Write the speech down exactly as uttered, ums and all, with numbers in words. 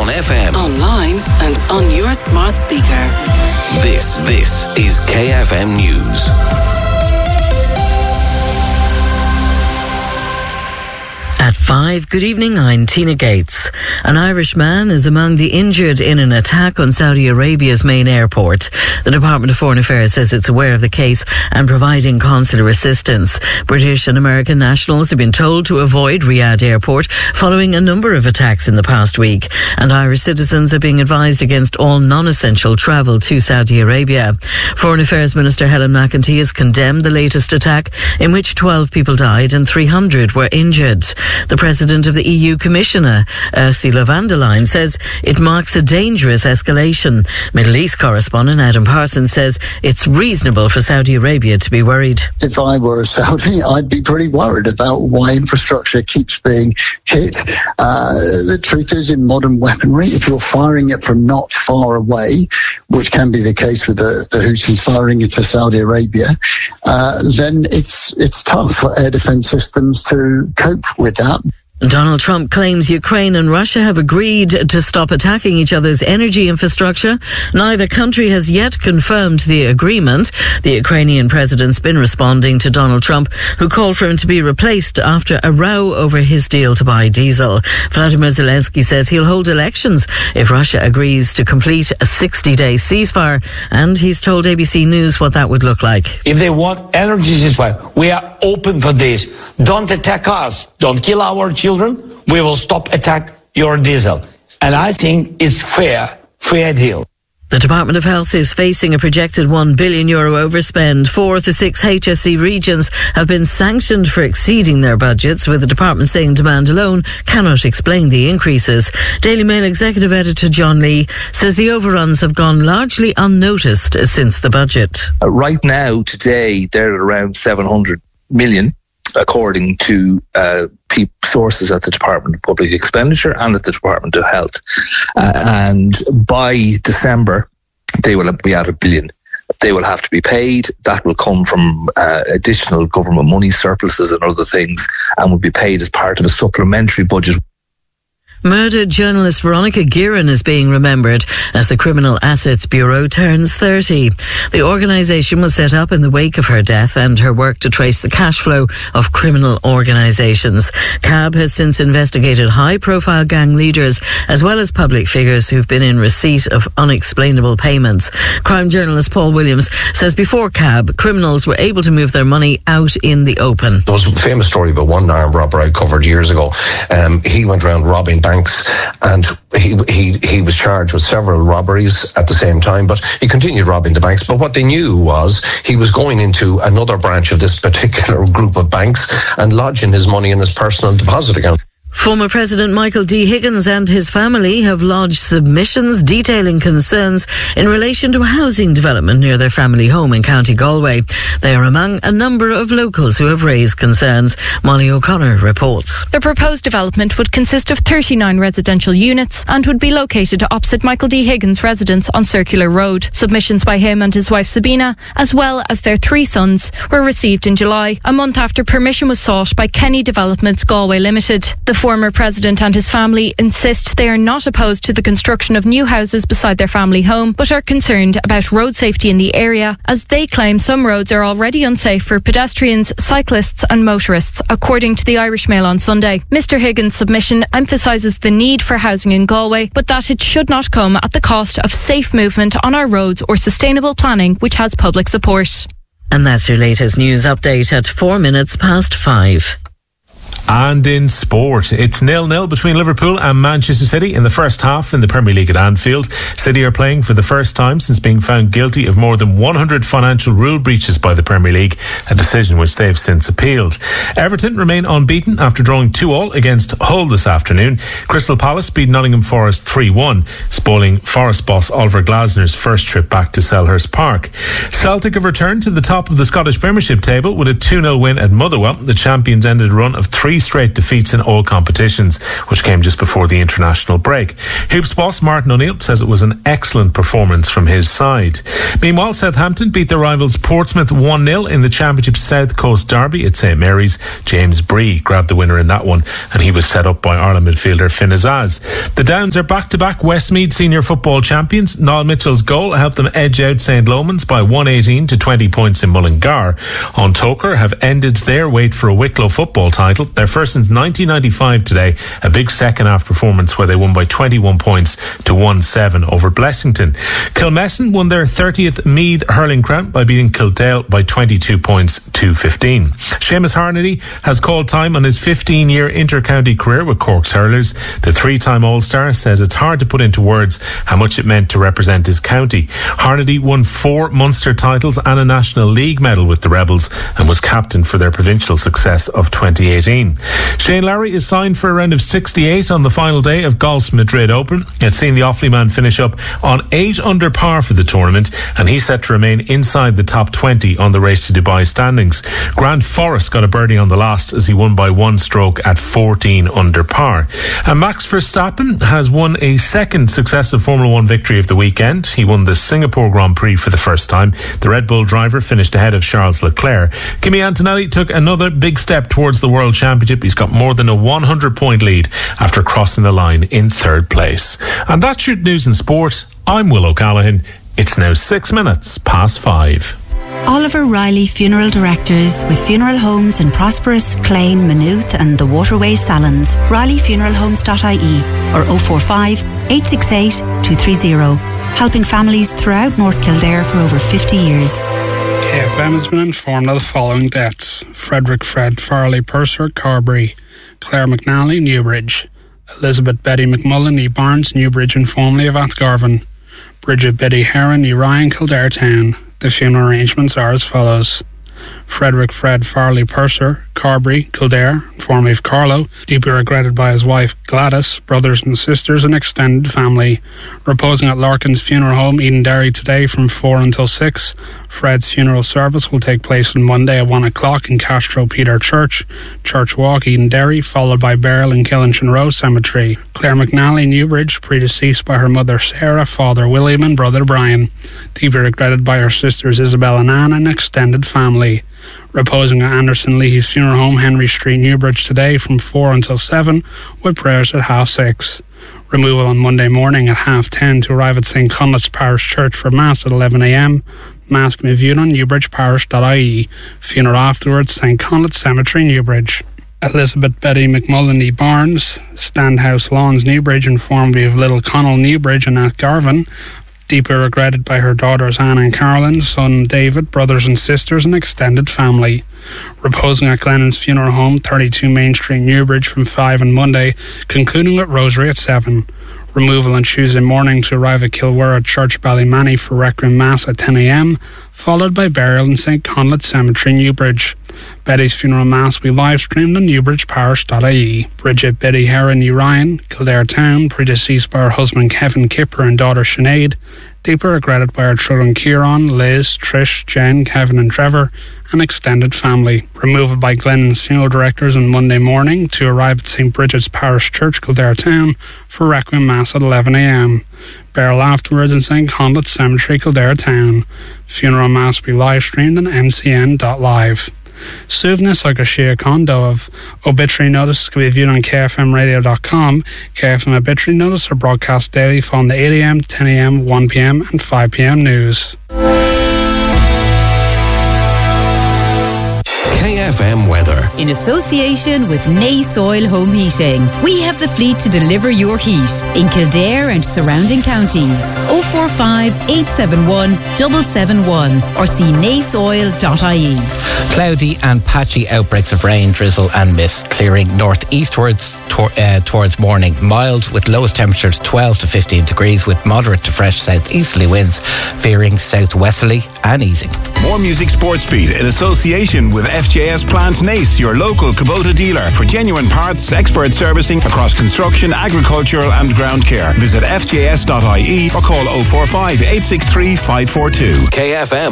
on F M. Online and on your smart speaker. This, this is K F M News. At five, good evening, I'm Tina Gates. An Irish man is among the injured in an attack on Saudi Arabia's main airport. The Department of Foreign Affairs says it's aware of the case and providing consular assistance. British and American nationals have been told to avoid Riyadh Airport following a number of attacks in the past week. And Irish citizens are being advised against all non-essential travel to Saudi Arabia. Foreign Affairs Minister Helen McEntee has condemned the latest attack in which twelve people died and three hundred were injured. The President of the E U Commissioner, Ursula von der Leyen, says it marks a dangerous escalation. Middle East correspondent Adam Parsons says it's reasonable for Saudi Arabia to be worried. If I were a Saudi, I'd be pretty worried about why infrastructure keeps being hit. Uh, the truth is, in modern weaponry, if you're firing it from not far away, which can be the case with the, the Houthis firing it to Saudi Arabia, uh, then it's it's tough for air defense systems to cope with that. Donald Trump claims Ukraine and Russia have agreed to stop attacking each other's energy infrastructure. Neither country has yet confirmed the agreement. The Ukrainian president's been responding to Donald Trump, who called for him to be replaced after a row over his deal to buy diesel. Vladimir Zelensky says he'll hold elections if Russia agrees to complete a sixty-day ceasefire, and he's told A B C News what that would look like. If they want energy ceasefire, we are open for this. Don't attack us. Don't kill our children. We will stop attack your diesel. And I think it's fair, fair deal. The Department of Health is facing a projected one billion euro overspend. Four of the six H S E regions have been sanctioned for exceeding their budgets, with the department saying demand alone cannot explain the increases. Daily Mail executive editor John Lee says the overruns have gone largely unnoticed since the budget. Uh, right now, today, they're at around seven hundred million, according to uh, pe- sources at the Department of Public Expenditure and at the Department of Health. Uh, and by December, they will be at a billion. They will have to be paid. That will come from uh, additional government money, surpluses and other things, and will be paid as part of a supplementary budget. Murdered journalist Veronica Guerin is being remembered as the Criminal Assets Bureau turns thirty. The organisation was set up in the wake of her death and her work to trace the cash flow of criminal organisations. C A B has since investigated high-profile gang leaders as well as public figures who've been in receipt of unexplainable payments. Crime journalist Paul Williams says before C A B, criminals were able to move their money out in the open. There was a famous story about one armed robber I covered years ago. Um, he went around robbing banks. Banks, and he he he was charged with several robberies at the same time, but he continued robbing the banks. But what they knew was he was going into another branch of this particular group of banks and lodging his money in his personal deposit account. Former President Michael D. Higgins and his family have lodged submissions detailing concerns in relation to a housing development near their family home in County Galway. They are among a number of locals who have raised concerns. Molly O'Connor reports. The proposed development would consist of thirty-nine residential units and would be located opposite Michael D. Higgins' residence on Circular Road. Submissions by him and his wife Sabina, as well as their three sons, were received in July, a month after permission was sought by Kenny Developments Galway Limited. The former president and his family insist they are not opposed to the construction of new houses beside their family home, but are concerned about road safety in the area, as they claim some roads are already unsafe for pedestrians, cyclists and motorists, according to the Irish Mail on Sunday. Mister Higgins' submission emphasises the need for housing in Galway, but that it should not come at the cost of safe movement on our roads or sustainable planning, which has public support. And that's your latest news update at four minutes past five. And in sport, it's nil-nil between Liverpool and Manchester City in the first half in the Premier League at Anfield. City are playing for the first time since being found guilty of more than one hundred financial rule breaches by the Premier League, a decision which they've since appealed. Everton remain unbeaten after drawing two all against Hull this afternoon. Crystal Palace beat Nottingham Forest three one, spoiling Forest boss Oliver Glasner's first trip back to Selhurst Park. Celtic have returned to the top of the Scottish Premiership table with a two nil win at Motherwell. The champions ended a run of three three straight defeats in all competitions, which came just before the international break. Hoops boss Martin O'Neill says it was an excellent performance from his side. Meanwhile, Southampton beat their rivals Portsmouth one nil in the Championship South Coast Derby at St Mary's. James Bree grabbed the winner in that one, and he was set up by Ireland midfielder Finn Azaz. The Downs are back-to-back Westmeath senior football champions. Niall Mitchell's goal helped them edge out Saint Lomans by one eighteen to twenty points in Mullingar. On Toker have ended their wait for a Wicklow football title. Their first since nineteen ninety-five today. A big second half performance where they won by twenty-one points to one seven over Blessington. Kilmessan won their thirtieth Meath hurling crown by beating Kildale by twenty-two points to fifteen. Seamus Harnedy has called time on his fifteen-year inter-county career with Cork's hurlers. The three-time All-Star says it's hard to put into words how much it meant to represent his county. Harnedy won four Munster titles and a National League medal with the Rebels and was captain for their provincial success of twenty eighteen. Shane Lowry is signed for a round of sixty-eight on the final day of Golf's Madrid Open. It's seen the Offaly man finish up on eight under par for the tournament, and he's set to remain inside the top twenty on the Race to Dubai standings. Grant Forrest got a birdie on the last as he won by one stroke at fourteen under par. And Max Verstappen has won a second successive Formula One victory of the weekend. He won the Singapore Grand Prix for the first time. The Red Bull driver finished ahead of Charles Leclerc. Kimi Antonelli took another big step towards the World Championship. He's got more than a one hundred point lead after crossing the line in third place. And that's your news and sport. I'm Will O'Callaghan. It's now six minutes past five. Oliver Riley Funeral Directors with funeral homes in Prosperous, Clane, Maynooth and the Waterways Salons. Riley Funeral Homes dot I E or oh four five, eight six eight, two three zero. Helping families throughout North Kildare for over fifty years. K F M has been informed of the following deaths: Frederick Fred Farley Purser, Carberry; Claire McNally, Newbridge; Elizabeth Betty McMullen, E. Barnes, Newbridge and formerly of Athgarvan; Bridget Betty Heron, E. Ryan, Kildare Town. The funeral arrangements are as follows: Frederick Fred Farley Purser, Carberry, Kildare, formerly of Carlow, deeply regretted by his wife Gladys, brothers and sisters and extended family. Reposing at Larkin's Funeral Home, Edenderry today from four until six. Fred's funeral service will take place on Monday at one o'clock in Castro Peter Church, Church Walk, Edenderry, followed by burial in Killinchin Row Cemetery. Claire McNally, Newbridge, predeceased by her mother Sarah, father William and brother Brian. Deeply regretted by her sisters Isabel and Anne and extended family. Reposing at Anderson Leahy's Funeral Home, Henry Street, Newbridge today from four until seven, with prayers at half six. Removal on Monday morning at half ten to arrive at St Conleth's Parish Church for Mass at eleven a m. Mass can be viewed on newbridge parish dot I E. Funeral afterwards, St Conleth's Cemetery, Newbridge. Elizabeth Betty McMullen, E. Barnes, Standhouse Lawns, Newbridge, and formerly of Little Connell, Newbridge and Athgarvan. Deeply regretted by her daughters Anne and Carolyn, son David, brothers and sisters and extended family. Reposing at Glennon's Funeral Home, thirty-two Main Street, Newbridge from five on Monday, concluding with Rosary at seven. Removal on Tuesday morning to arrive at Kilwara Church, Ballymanny for Requiem Mass at ten a m, followed by burial in St Conleth Cemetery, Newbridge. Betty's funeral mass will be live streamed on newbridge parish dot I E. Bridget Betty Heron, E. Ryan, Kildare Town, predeceased by her husband Kevin Kipper and daughter Sinead. Deeply regretted by her children Kieran, Liz, Trish, Jen, Kevin and Trevor, and extended family. Removal by Glennon's funeral directors on Monday morning to arrive at Saint Bridget's Parish Church, Kildare Town, for Requiem Mass at eleven a m. Burial afterwards in St Conleth Cemetery, Kildare Town. Funeral Mass will be live streamed on M C N dot live. Suvna agus Shia Kondo of obituary notices can be viewed on K F M radio dot com. K F M obituary notices are broadcast daily following the eight a m, ten a m, one p m and five p m news. K F M weather. In association with Nace Oil Home Heating, we have the fleet to deliver your heat in Kildare and surrounding counties. oh four five, eight seven one, seven seven one or see nace oil dot I E. Cloudy and patchy outbreaks of rain, drizzle and mist clearing northeastwards tor- uh, towards morning. Mild with lowest temperatures twelve to fifteen degrees with moderate to fresh southeasterly winds veering southwesterly and easing. More Music Sports Beat in association with F J S Plant Nace, your local Kubota dealer for genuine parts, expert servicing across construction, agricultural and ground care. Visit F J S dot I E or call oh four five, eight six three, five four two. K F M.